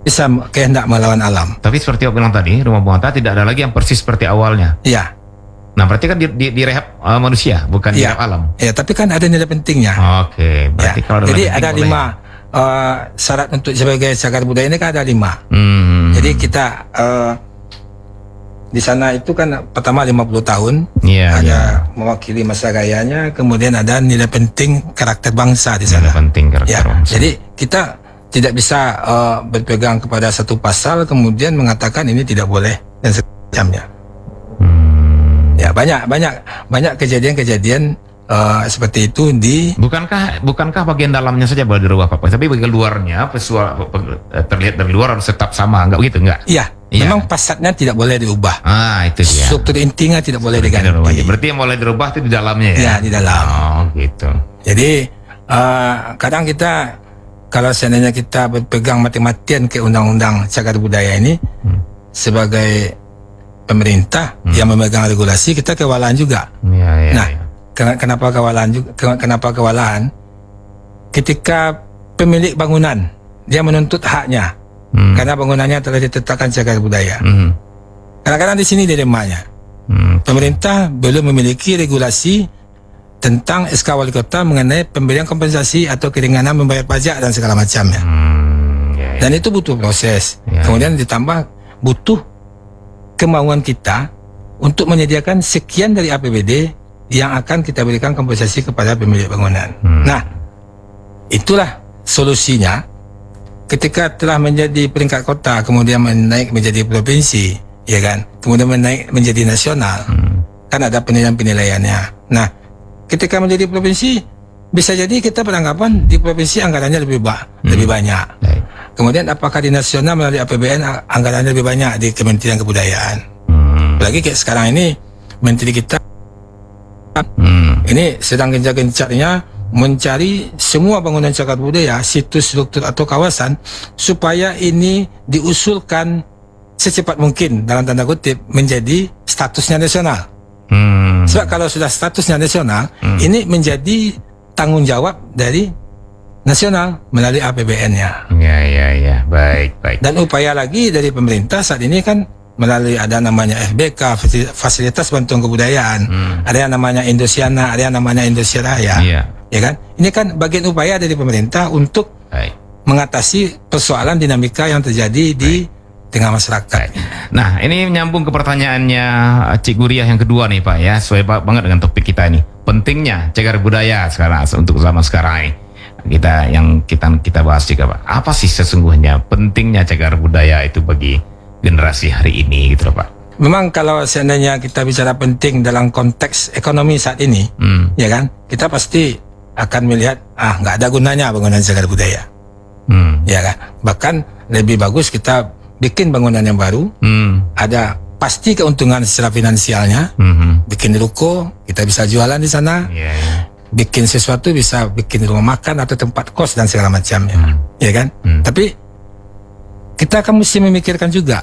bisa kehendak melawan alam. Tapi seperti yang bilang tadi, rumah Bung Hatta tidak ada lagi yang persis seperti awalnya. Iya. Nah, berarti kan direhab manusia, bukan direhab alam. Iya, tapi kan ada nilai pentingnya. Oke, berarti kalau jadi ada 5 syarat untuk sebagai cagar budaya ini kan ada 5. Jadi kita di sana itu kan pertama 50 tahun, ada mewakili masa gayanya, kemudian ada nilai penting karakter bangsa di sana. Nilai penting karakter bangsa. Jadi kita tidak bisa berpegang kepada satu pasal kemudian mengatakan ini tidak boleh dan semacamnya. Ya, banyak kejadian-kejadian seperti itu di. Bukankah bagian dalamnya saja boleh dirubah Pak? Tapi bagian luarnya terlihat dari luar harus tetap sama, enggak begitu enggak? Iya. Memang pasadnya tidak boleh diubah. Itu dia. Struktur intinya tidak boleh diganti. Berarti yang boleh dirubah itu di dalamnya ya? Iya, di dalam. Oh, gitu. Jadi kadang kita kalau seandainya kita berpegang mati-matian ke undang-undang cagar budaya ini sebagai pemerintah yang memegang regulasi, kita kewalahan juga. Kenapa kewalahan juga? Kenapa kewalahan? Ketika pemilik bangunan dia menuntut haknya karena bangunannya telah ditetapkan cagar budaya. Kadang-kadang di sini dilemanya. Pemerintah belum memiliki regulasi tentang SK Wali Kota mengenai pemberian kompensasi atau keringanan membayar pajak dan segala macamnya. Dan itu butuh proses. Kemudian ditambah butuh kemauan kita untuk menyediakan sekian dari APBD yang akan kita berikan kompensasi kepada pemilik bangunan. Nah, itulah solusinya. Ketika telah menjadi peringkat kota, kemudian menaik menjadi provinsi, ya kan? Kemudian menaik menjadi nasional, kan ada penilaian-penilaiannya. Nah, ketika menjadi provinsi, bisa jadi kita beranggapan di provinsi anggarannya lebih banyak. Kemudian apakah di nasional melalui APBN anggarannya lebih banyak di Kementerian Kebudayaan? Apalagi kayak sekarang ini menteri kita ini sedang gencar-gencarnya mencari semua bangunan cagar budaya, situs, struktur atau kawasan supaya ini diusulkan secepat mungkin dalam tanda kutip menjadi statusnya nasional. Sebab kalau sudah statusnya nasional, ini menjadi tanggung jawab dari nasional melalui APBN-nya. Ya, baik. Dan upaya lagi dari pemerintah saat ini kan melalui ada namanya FBK, Fasilitas Bantuan Kebudayaan, ada yang namanya Indosiana, ada yang namanya Indonesia Raya, ya kan? Ini kan bagian upaya dari pemerintah untuk mengatasi persoalan dinamika yang terjadi di tengah masyarakat. Nah, ini menyambung ke pertanyaannya Cik Guriah yang kedua nih Pak ya, sesuai banget dengan topik kita ini. Pentingnya cagar budaya sekarang untuk zaman sekarang ini. Kita bahas juga Pak. Apa sih sesungguhnya pentingnya cagar budaya itu bagi generasi hari ini gitu Pak? Memang kalau seandainya kita bicara penting dalam konteks ekonomi saat ini, ya kan, kita pasti akan melihat nggak ada gunanya bangunan cagar budaya, ya kan. Bahkan lebih bagus kita bikin bangunan yang baru, ada pasti keuntungan secara finansialnya, bikin ruko kita bisa jualan di sana, bikin sesuatu bisa bikin rumah makan atau tempat kos dan segala macamnya, ya kan. Tapi kita akan mesti memikirkan juga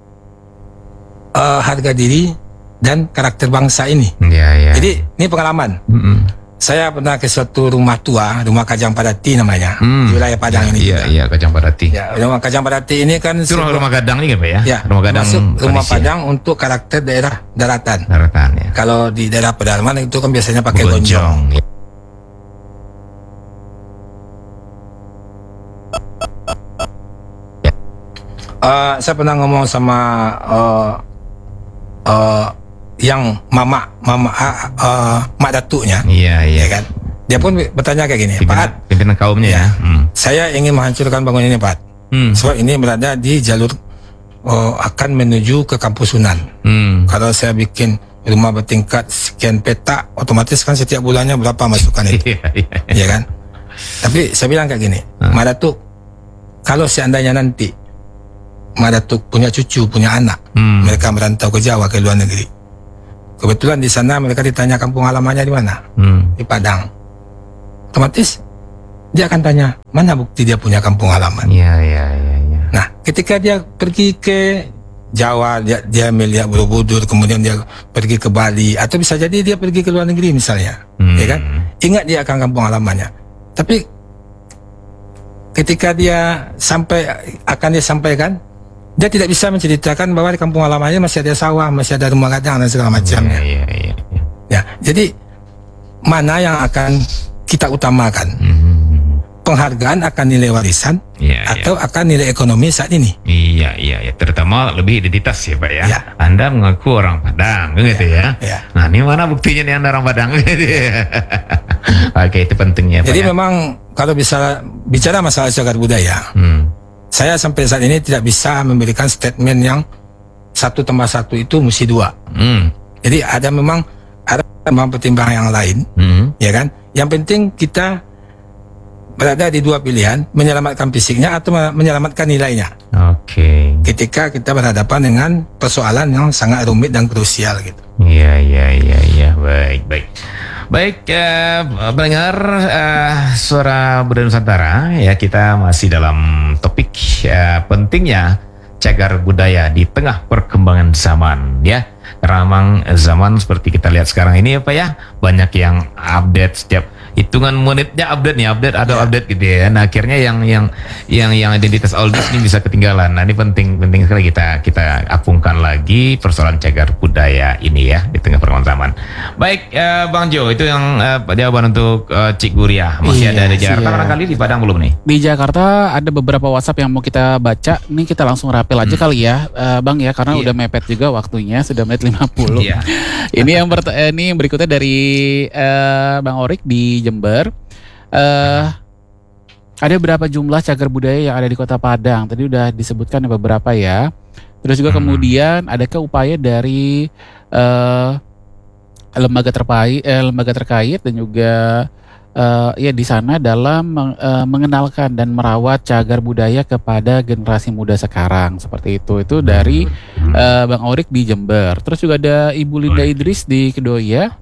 harga diri dan karakter bangsa ini. Jadi ini pengalaman. Saya pernah ke suatu rumah tua, rumah Kajang Padati namanya, di wilayah Padang ini. Iya, Kajang Padati. Ya, rumah Kajang Padati ini kan itu rumah Gadang ini Pak ya? Ya, rumah Gadang. Rumah Padang untuk karakter daerah daratan. Ya. Kalau di daerah pedalaman itu kan biasanya pakai gonjong. Saya pernah ngomong sama yang mak datuknya, ya kan. Dia pun bertanya kayak gini, Pak, pimpinan kaumnya ya. Saya ingin menghancurkan bangunan ini Pak, sebab ini berada di jalur akan menuju ke Kampus Sunan. Kalau saya bikin rumah bertingkat sekian petak, otomatis kan setiap bulannya berapa masukan itu, ya kan. Tapi saya bilang kayak gini, Mak Datuk, kalau seandainya nanti Mak Datuk punya cucu, punya anak, mereka merantau ke Jawa, ke luar negeri, kebetulan di sana mereka ditanya kampung halamannya di mana, di Padang, otomatis dia akan tanya, mana bukti dia punya kampung halaman. Nah, ketika dia pergi ke Jawa, dia melihat Borobudur, kemudian dia pergi ke Bali, atau bisa jadi dia pergi ke luar negeri misalnya, ya kan, ingat dia akan kampung halamannya. Tapi ketika dia akan disampaikan, dia tidak bisa menceritakan bahwa di kampung halamannya masih ada sawah, masih ada rumah gadang dan segala macamnya. Ya, jadi mana yang akan kita utamakan? Penghargaan akan nilai warisan atau akan nilai ekonomi saat ini? Iya, terutama lebih identitas ya Pak ya. Anda mengaku orang Padang gitu ya. Nah, ini mana buktinya nih Anda orang Padang gitu ya. Oke, itu pentingnya Pak. Jadi memang kalau bisa bicara masalah cagar budaya, saya sampai saat ini tidak bisa memberikan statement yang 1+1 itu mesti 2. Jadi ada memang pertimbangan yang lain, ya kan? Yang penting kita berada di 2 pilihan, menyelamatkan fisiknya atau menyelamatkan nilainya. Oke. Ketika kita berhadapan dengan persoalan yang sangat rumit dan krusial gitu. Iya. Baik, pendengar Suara Budaya Nusantara ya, kita masih dalam topik pentingnya cagar budaya di tengah perkembangan zaman ya. Karena memang zaman seperti kita lihat sekarang ini ya Pak ya, banyak yang update setiap hitungan menitnya update gitu ya. Nah, akhirnya yang identitas oldies ini bisa ketinggalan. Nah, ini penting sekali kita apungkan lagi persoalan cagar budaya ini ya di tengah perkembangan zaman. Baik, Bang Jo, itu yang jawaban untuk Cik Guria. Masih ada di Jakarta, barangkali di Padang belum nih? Di Jakarta ada beberapa WhatsApp yang mau kita baca. Ini kita langsung rapel aja kali ya, Bang ya, karena udah mepet juga waktunya, sudah menit 50. Ini yang berikutnya dari Bang Orik di Jember. Ada berapa jumlah cagar budaya yang ada di Kota Padang? Tadi udah disebutkan beberapa ya. Terus juga kemudian adakah upaya dari lembaga terkait dan juga ya di sana dalam mengenalkan dan merawat cagar budaya kepada generasi muda sekarang, seperti itu. Itu dari Bang Orik di Jember. Terus juga ada Ibu Linda Idris di Kedoya.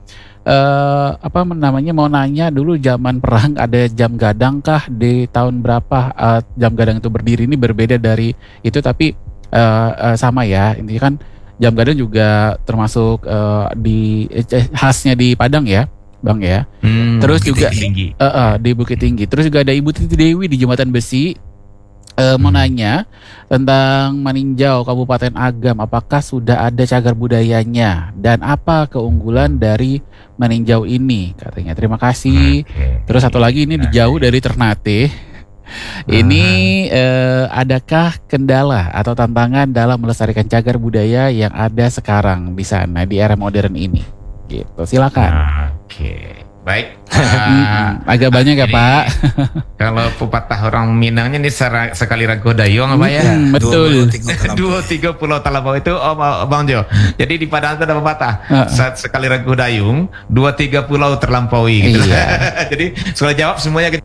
Mau nanya dulu, zaman perang ada jam gadang kah, di tahun berapa jam gadang itu berdiri? Ini berbeda dari itu tapi sama ya, intinya kan jam gadang juga termasuk khasnya di Padang ya Bang ya. Terus juga di Bukit Tinggi. Terus juga ada Ibu Titi Dewi di Jembatan Besi. Mau nanya tentang Maninjau Kabupaten Agam, apakah sudah ada cagar budayanya dan apa keunggulan dari Maninjau ini katanya. Terima kasih. Terus satu lagi ini jauh dari Ternate. Ini adakah kendala atau tantangan dalam melestarikan cagar budaya yang ada sekarang di sana di era modern ini? Gitu, silakan. Oke, baik. Agak banyak ya Pak. Kalau pepatah orang Minangnya ini sekali rago dayung apa ya? Betul. 2-3 pulau Talampau itu Bang Jo. Jadi di Padang itu ada pepatah, sekali rago dayung 2-3 pulau terlampaui gitu. Jadi soal jawab semuanya.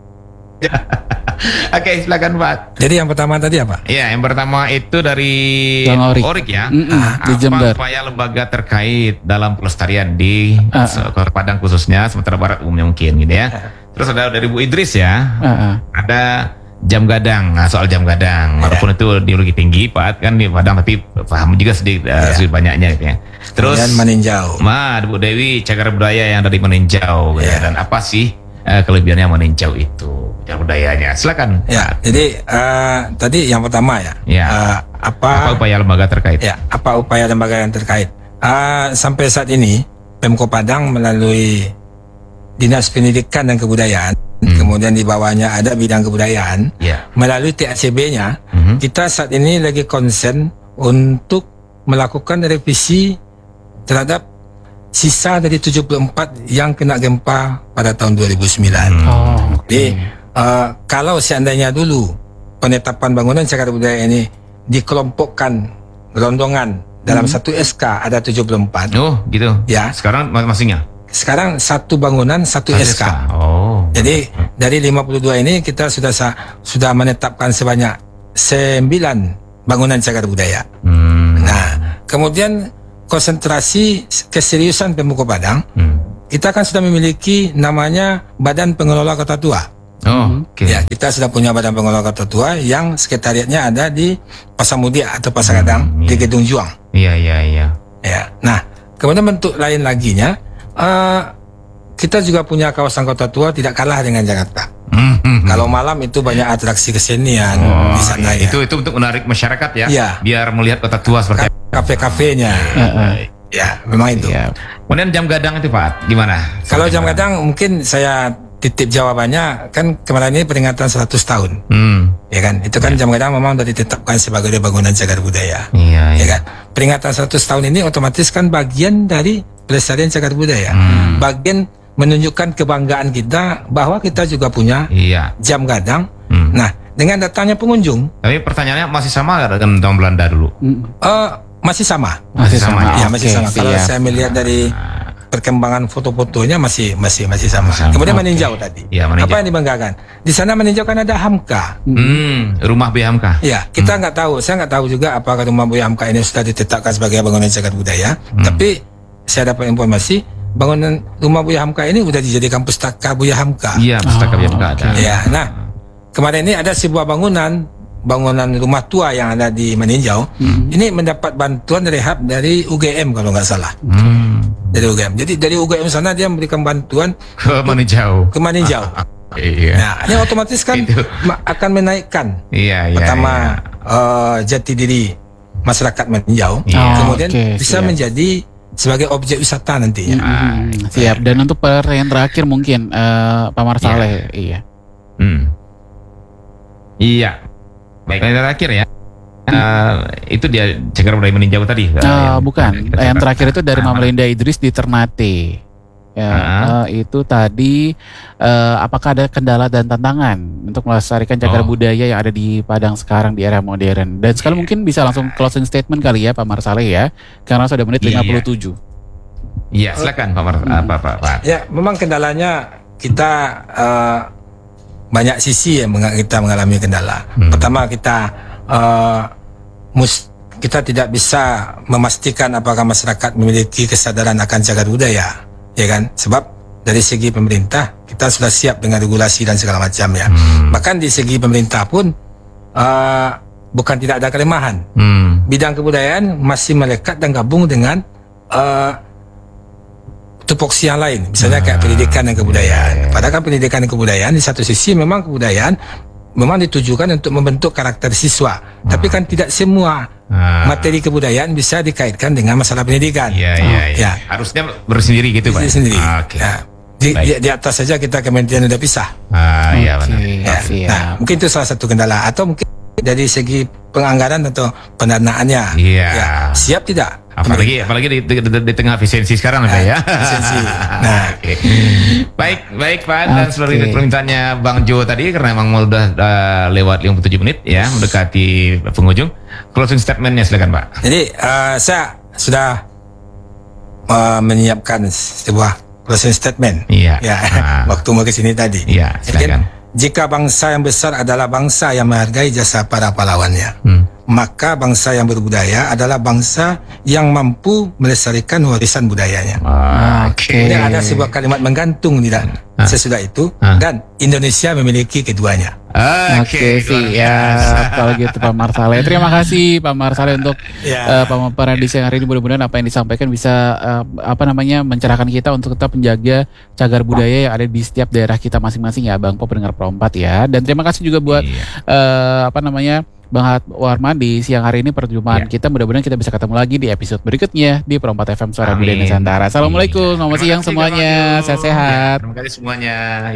Oke, silakan Pak. Jadi yang pertama tadi apa? Iya, yang pertama itu dari Orik ya. Di Jember. Upaya lembaga terkait dalam pelestarian di Kota Padang khususnya, Sumatera Barat umumnya mungkin gitu ya. Terus ada dari Bu Idris ya. Ada jam gadang. Nah, soal jam gadang, walaupun itu ideologi tinggi Pak kan di Padang, tapi paham juga sedikit banyaknya gitu ya. Terus Maninjau. Bu Dewi, cagar budaya yang dari Maninjau ya. Dan apa sih kelebihannya Maninjau itu? Budayanya, silakan. Ya, jadi tadi yang pertama ya. Apa upaya lembaga terkait? Ya, apa upaya lembaga yang terkait? Sampai saat ini Pemko Padang melalui Dinas Pendidikan dan Kebudayaan, kemudian di bawahnya ada bidang kebudayaan, melalui TACB-nya, kita saat ini lagi konsen untuk melakukan revisi terhadap sisa dari 74 yang kena gempa pada tahun 2009. Jadi kalau seandainya dulu penetapan bangunan cagar budaya ini dikelompokkan rondongan dalam satu SK ada 74. Oh, gitu. Ya. Sekarang masing-masingnya? Sekarang satu bangunan satu SK. Oh. Jadi dari 52 ini kita sudah menetapkan sebanyak 9 bangunan cagar budaya. Nah, kemudian konsentrasi keseriusan Pemko Padang, kita kan sudah memiliki namanya Badan Pengelola Kota Tua. Ya, kita sudah punya Badan Pengelola Kota Tua yang sekretariatnya ada di Pasar Mudia atau Pasar Gadang di Gedung Juang. Iya. Ya. Nah, kemudian bentuk lain laginya, kita juga punya kawasan Kota Tua tidak kalah dengan Jakarta. Kalau malam itu banyak atraksi kesenian di sana ya. Itu untuk menarik masyarakat ya, Iya. biar melihat kota tua seperti Kafe-kafenya. Ya, memang itu. Iya. Kemudian jam gadang itu Pak, gimana? Kalau jam gadang mungkin saya titip jawabannya, kan kemarin ini peringatan 100 tahun. Ya kan? Itu kan jam gadang memang sudah ditetapkan sebagai bangunan cagar budaya. Iya, Ya iya. kan? Peringatan 100 tahun ini otomatis kan bagian dari pelestarian cagar budaya. Bagian menunjukkan kebanggaan kita bahwa kita juga punya Iya. jam gadang. Nah, dengan datangnya pengunjung, Tapi pertanyaannya masih sama nggak dengan tahun Belanda dulu? masih sama. Masih sama. Ya, masih Oke, sama. Kalau siap. saya melihat dari perkembangan foto-fotonya masih sama. Kemudian meninjau tadi. Ya, meninjau. Apa yang dibanggakan? Di sana meninjau kan ada Hamka. Rumah BHMK. Ya, kita nggak tahu. Saya nggak tahu juga apakah rumah Buya Hamka ini sudah ditetapkan sebagai bangunan cagar budaya. Tapi saya dapat informasi bangunan rumah Buya Hamka ini sudah dijadikan pustaka Buya Hamka. Iya, pustaka BHMK ada. Ya, nah kemarin ini ada sebuah bangunan rumah tua yang ada di Meninjau. Ini mendapat bantuan rehab dari UGM kalau nggak salah. Dari UGM. Jadi dari UGM sana dia memberikan bantuan Ke meninjau. ke Meninjau. Iya. Nah, ini otomatis kan Itu. akan menaikkan Iya, iya. pertama jati diri masyarakat Meninjau, Iya. kemudian Oke, bisa siap. menjadi sebagai objek wisata nantinya. Siap. Dan untuk pertanyaan terakhir mungkin Pak Marsaleh, iya. Iya. Baik, yang terakhir ya. Itu dia cagar budaya meninjau tadi. Bukan. Yang terakhir itu dari Mama Linda Idris di Ternate. Ya, itu tadi apakah ada kendala dan tantangan untuk melestarikan cagar budaya yang ada di Padang sekarang di era modern? Dan sekali mungkin bisa langsung closing statement kali ya Pak Marsaleh ya, karena sudah menit 57. Iya, silakan Pak. Ya, memang kendalanya kita banyak sisi yang kita mengalami kendala. Pertama kita kita tidak bisa memastikan apakah masyarakat memiliki kesadaran akan cagar budaya. Ya kan, sebab dari segi pemerintah kita sudah siap dengan regulasi dan segala macam ya. Bahkan di segi pemerintah pun bukan tidak ada kelemahan. Bidang kebudayaan masih melekat dan gabung dengan tupoksi yang lain, misalnya kayak pendidikan dan kebudayaan. Padahal kan pendidikan dan kebudayaan di satu sisi memang kebudayaan memang ditujukan untuk membentuk karakter siswa, tapi kan tidak semua materi kebudayaan bisa dikaitkan dengan masalah pendidikan. Iya. Harusnya bersendiri gitu Pak. Sendiri. Oke. Ya. Di atas saja kita kementerian udah pisah. Iya benar. Ya. Siap. Nah, mungkin itu salah satu kendala, atau mungkin dari segi penganggaran atau pendanaannya. Iya. Ya, siap tidak? Apalagi di tengah efisiensi sekarang Pak ya. Efisiensi. Nah, Oke. Baik Pak, dan seluruh permintaannya Bang Jo tadi karena memang udah lewat 57 menit ya, mendekati penghujung. Closing statementnya silakan Pak. Jadi saya sudah menyiapkan sebuah closing statement. Iya. Ya, waktu mau ke sini tadi. Iya, silakan. Jika bangsa yang besar adalah bangsa yang menghargai jasa para pahlawannya, maka bangsa yang berbudaya adalah bangsa yang mampu melestarikan warisan budayanya. Oke. Ini ada sebuah kalimat menggantung tidak sesudah itu, dan Indonesia memiliki keduanya. Oke, siap. Kalau gitu Pak Marsaleh. Terima kasih Pak Marsaleh untuk pemaparan di siang hari ini. Mudah-mudahan apa yang disampaikan bisa mencerahkan kita untuk tetap menjaga cagar budaya yang ada di setiap daerah kita masing-masing ya, Bang Pop pendengar Pro 4 ya. Dan terima kasih juga buat Bang Warman di siang hari ini perjumpaan kita. Mudah-mudahan kita bisa ketemu lagi di episode berikutnya di Pro 4 FM Suara Budaya Nusantara. Assalamualaikum, selamat siang semuanya, sehat-sehat. Terima kasih semuanya.